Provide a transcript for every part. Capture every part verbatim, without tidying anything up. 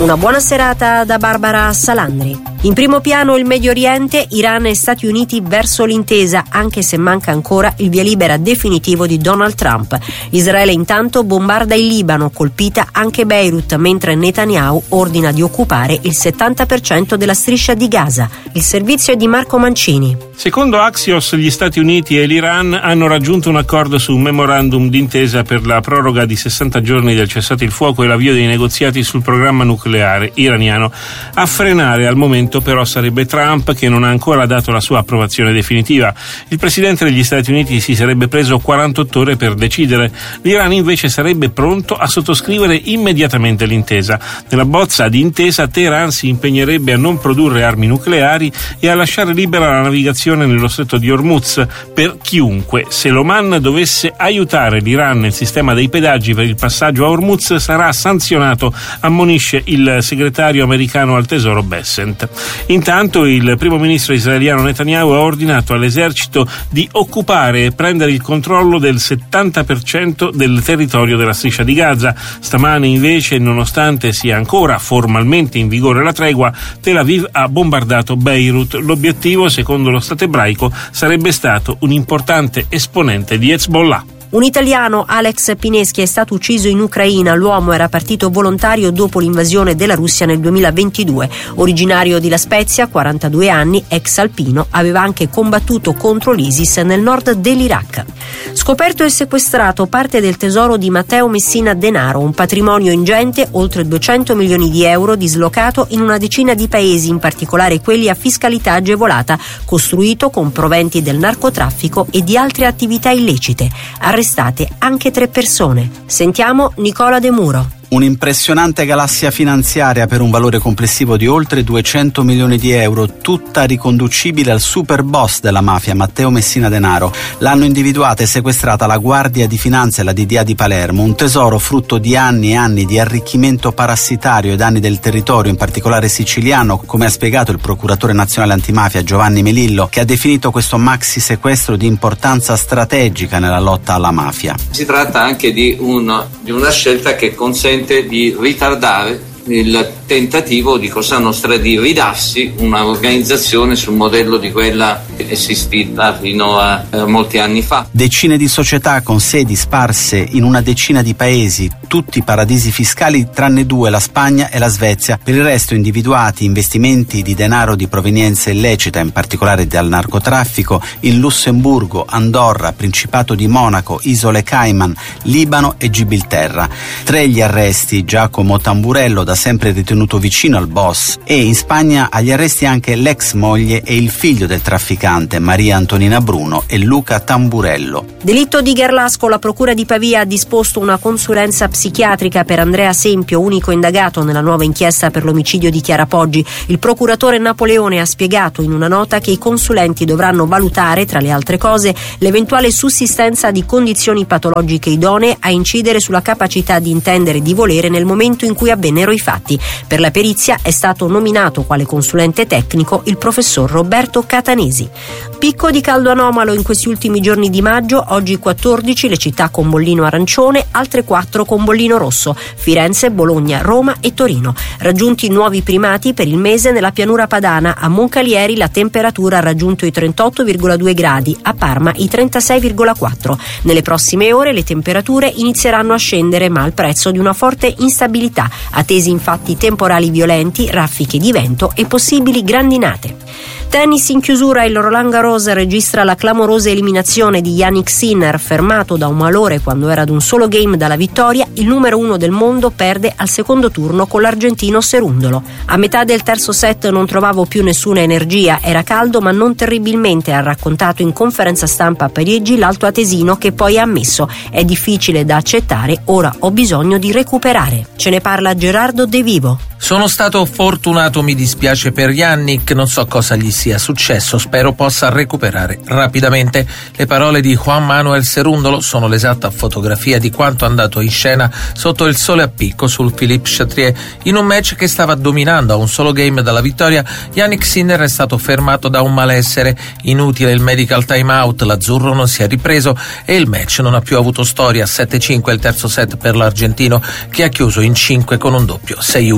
Una buona serata da Barbara Salandri. In primo piano il Medio Oriente, Iran e Stati Uniti verso l'intesa, anche se manca ancora il via libera definitivo di Donald Trump. Israele intanto bombarda il Libano, colpita anche Beirut, mentre Netanyahu ordina di occupare il settanta per cento della striscia di Gaza. Il servizio è di Marco Mancini. Secondo Axios, gli Stati Uniti e l'Iran hanno raggiunto un accordo su un memorandum d'intesa per la proroga di sessanta giorni del cessate il fuoco e l'avvio dei negoziati sul programma nucleare iraniano. A frenare al momento però sarebbe Trump, che non ha ancora dato la sua approvazione definitiva. Il presidente degli Stati Uniti si sarebbe preso quarantotto ore per decidere. L'Iran invece sarebbe pronto a sottoscrivere immediatamente l'intesa. Nella bozza di intesa Teheran si impegnerebbe a non produrre armi nucleari e a lasciare libera la navigazione nello stretto di Hormuz per chiunque. Se l'Oman dovesse aiutare l'Iran nel sistema dei pedaggi per il passaggio a Hormuz sarà sanzionato, ammonisce il segretario americano al tesoro Bessent. Intanto il primo ministro israeliano Netanyahu ha ordinato all'esercito di occupare e prendere il controllo del settanta per cento del territorio della striscia di Gaza. Stamane invece, nonostante sia ancora formalmente in vigore la tregua, Tel Aviv ha bombardato Beirut. L'obiettivo, secondo lo Stato ebraico, sarebbe stato un importante esponente di Hezbollah. Un italiano, Alex Pineschi, è stato ucciso in Ucraina. L'uomo era partito volontario dopo l'invasione della Russia nel duemilaventidue. Originario di La Spezia, quarantadue anni, ex alpino, aveva anche combattuto contro l'ISIS nel nord dell'Iraq. Scoperto e sequestrato parte del tesoro di Matteo Messina Denaro, un patrimonio ingente, oltre duecento milioni di euro, dislocato in una decina di paesi, in particolare quelli a fiscalità agevolata, costruito con proventi del narcotraffico e di altre attività illecite. Arrestate anche tre persone. Sentiamo Nicola De Muro. Un'impressionante galassia finanziaria per un valore complessivo di oltre duecento milioni di euro, tutta riconducibile al super boss della mafia, Matteo Messina Denaro. L'hanno individuata e sequestrata la Guardia di Finanza e la D D A di Palermo, un tesoro frutto di anni e anni di arricchimento parassitario ai danni del territorio, in particolare siciliano, come ha spiegato il procuratore nazionale antimafia Giovanni Melillo, che ha definito questo maxi sequestro di importanza strategica nella lotta alla mafia. Si tratta anche di, un, di una scelta che consente di ritardare il tentativo di Cosa Nostra di ridarsi una organizzazione sul modello di quella esistita fino a eh, molti anni fa. Decine di società con sedi sparse in una decina di paesi, tutti paradisi fiscali tranne due, la Spagna e la Svezia. Per il resto individuati investimenti di denaro di provenienza illecita, in particolare dal narcotraffico, in Lussemburgo, Andorra, Principato di Monaco, Isole Cayman, Libano e Gibilterra. Tre gli arresti: Giacomo Tamburello, da sempre ritenuto vicino al boss, e in Spagna agli arresti anche l'ex moglie e il figlio del trafficante, Maria Antonina Bruno e Luca Tamburello. Delitto di Gerlasco. La procura di Pavia ha disposto una consulenza psichiatrica per Andrea Sempio, unico indagato nella nuova inchiesta per l'omicidio di Chiara Poggi. Il procuratore Napoleone ha spiegato in una nota che i consulenti dovranno valutare, tra le altre cose, l'eventuale sussistenza di condizioni patologiche idonee a incidere sulla capacità di intendere e di volere nel momento in cui avvennero i fatti. Per la perizia è stato nominato quale consulente tecnico il professor Roberto Catanesi. Picco di caldo anomalo in questi ultimi giorni di maggio. Oggi quattordici le città con bollino arancione, altre quattro con bollino rosso: Firenze, Bologna, Roma e Torino. Raggiunti nuovi primati per il mese nella pianura padana. A Moncalieri la temperatura ha raggiunto i trentotto virgola due gradi, a Parma i trentasei virgola quattro. Nelle prossime ore le temperature inizieranno a scendere, ma al prezzo di una forte instabilità, attesi infatti temporali violenti, raffiche di vento e possibili grandinate. Tennis in chiusura. Il Roland Garros registra la clamorosa eliminazione di Jannik Sinner, fermato da un malore quando era ad un solo game dalla vittoria. Il numero uno del mondo perde al secondo turno con l'argentino Cerundolo. A metà del terzo set non trovavo più nessuna energia, era caldo ma non terribilmente, ha raccontato in conferenza stampa a Parigi l'alto atesino, che poi ha ammesso: è difficile da accettare, ora ho bisogno di recuperare. Ce ne parla Gerardo De Vivo. Sono stato fortunato, mi dispiace per Jannik, non so cosa gli sia successo, spero possa recuperare rapidamente. Le parole di Juan Manuel Cerundolo sono l'esatta fotografia di quanto andato in scena sotto il sole a picco sul Philippe Chatrier. In un match che stava dominando a un solo game dalla vittoria, Jannik Sinner è stato fermato da un malessere. Inutile il medical timeout, l'azzurro non si è ripreso e il match non ha più avuto storia. sette cinque il terzo set per l'argentino, che ha chiuso in cinque con un doppio sei uno.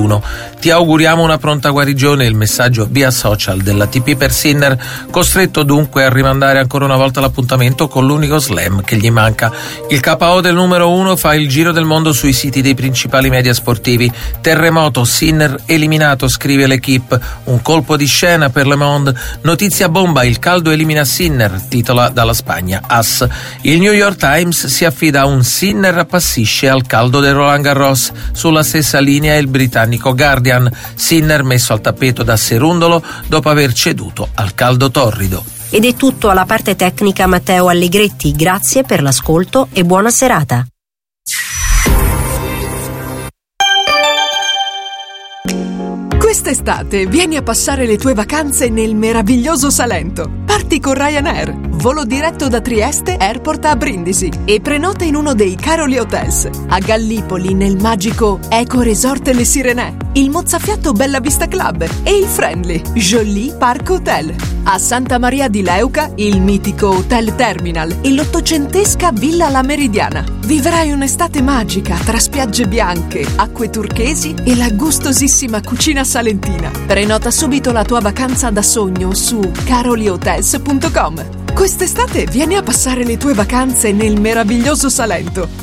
Ti auguriamo una pronta guarigione, il messaggio via social della T P per Sinner, costretto dunque a rimandare ancora una volta l'appuntamento con l'unico slam che gli manca. Il K O del numero uno fa il giro del mondo sui siti dei principali media sportivi. Terremoto, Sinner eliminato, scrive l'Equipe, un colpo di scena per Le Monde. Notizia bomba, il caldo elimina Sinner, titola dalla Spagna As. Il New York Times si affida a un Sinner appassisce al caldo del Roland Garros. Sulla stessa linea il britannico Guardian, Sinner messo al tappeto da Cerundolo dopo aver ceduto al caldo torrido. Ed è tutto alla parte tecnica Matteo Allegretti, grazie per l'ascolto e buona serata. Quest'estate vieni a passare le tue vacanze nel meraviglioso Salento. Parti con Ryanair, volo diretto da Trieste Airport a Brindisi e prenota in uno dei Caroli Hotels. A Gallipoli nel magico Eco Resort Le Sirene, il mozzafiato Bella Vista Club e il friendly Jolie Park Hotel. A Santa Maria di Leuca il mitico Hotel Terminal e l'ottocentesca Villa La Meridiana. Vivrai un'estate magica tra spiagge bianche, acque turchesi e la gustosissima cucina salentina. Prenota subito la tua vacanza da sogno su caroli hotels punto com. Quest'estate vieni a passare le tue vacanze nel meraviglioso Salento.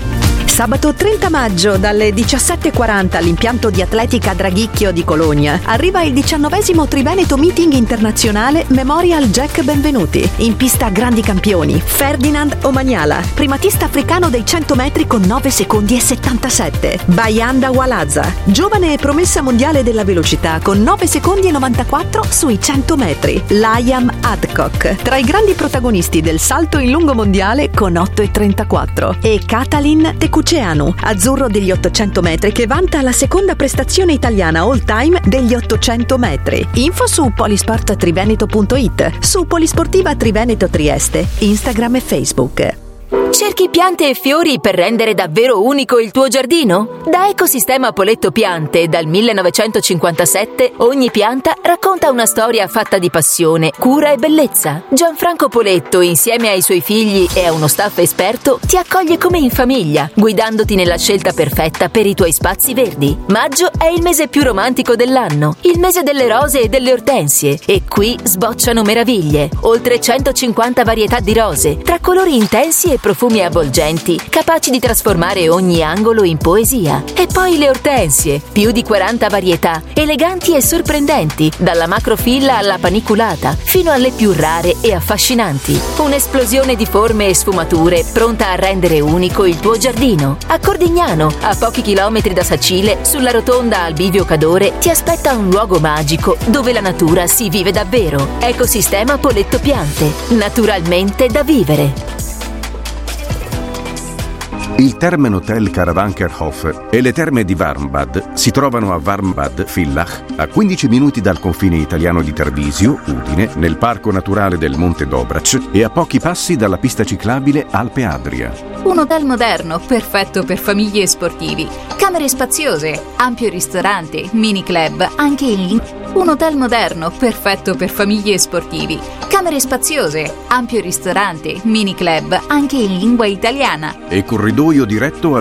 Sabato trenta maggio dalle diciassette e quaranta all'impianto di atletica Draghicchio di Cologna arriva il diciannovesimo Triveneto Meeting Internazionale Memorial Jack Benvenuti. In pista grandi campioni Ferdinand Omanyala, primatista africano dei cento metri con nove secondi e settantasette. Bayanda Walaza, giovane promessa mondiale della velocità con nove secondi e novantaquattro sui cento metri. Liam Adcock, tra i grandi protagonisti del salto in lungo mondiale con otto e trentaquattro. E Katalin Tekuceanu, azzurro degli ottocento metri che vanta la seconda prestazione italiana all time degli ottocento metri. Info su polisport triveneto punto it, su Polisportiva Triveneto Trieste, Instagram e Facebook. Cerchi piante e fiori per rendere davvero unico il tuo giardino? Da Ecosistema Poletto Piante, dal millenovecentocinquantasette, ogni pianta racconta una storia fatta di passione, cura e bellezza. Gianfranco Poletto, insieme ai suoi figli e a uno staff esperto, ti accoglie come in famiglia, guidandoti nella scelta perfetta per i tuoi spazi verdi. Maggio è il mese più romantico dell'anno, il mese delle rose e delle ortensie, e qui sbocciano meraviglie. Oltre centocinquanta varietà di rose, tra colori intensi e profumi avvolgenti, capaci di trasformare ogni angolo in poesia. E poi le ortensie, più di quaranta varietà, eleganti e sorprendenti, dalla macrofilla alla paniculata, fino alle più rare e affascinanti. Un'esplosione di forme e sfumature pronta a rendere unico il tuo giardino. A Cordignano, a pochi chilometri da Sacile, sulla rotonda al Bivio Cadore, ti aspetta un luogo magico dove la natura si vive davvero. Ecosistema Poletto Piante, naturalmente da vivere. Il Termenhotel Karawankerhof e le terme di Warmbad si trovano a Warmbad-Villach, a quindici minuti dal confine italiano di Tarvisio, Udine, nel Parco Naturale del Monte Dobrac e a pochi passi dalla pista ciclabile Alpe Adria. Un hotel moderno, perfetto per famiglie e sportivi. Camere spaziose, ampio ristorante, mini club, anche in... Un hotel moderno, perfetto per famiglie e sportivi. Camere spaziose, ampio ristorante, mini club, anche in lingua italiana. E corridoio diretto